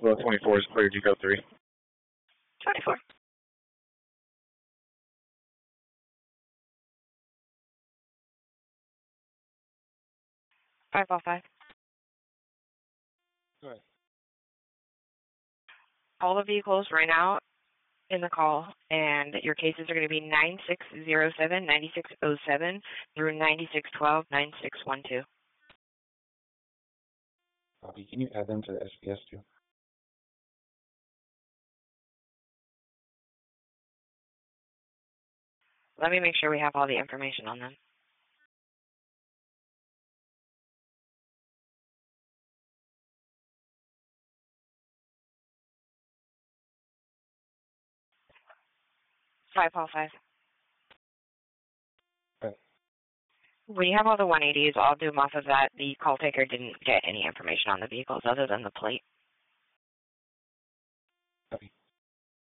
Well, 24 is cleared. You go 3. 24. Five, all five. Go ahead. All the vehicles right now in the call, and your cases are going to be 9607, 9607 through 9612, 9612. Bobby, can you add them to the SPS too? Let me make sure we have all the information on them. Five, all five. Right. We have all the 180s. I'll do them off of that. The call taker didn't get any information on the vehicles other than the plate.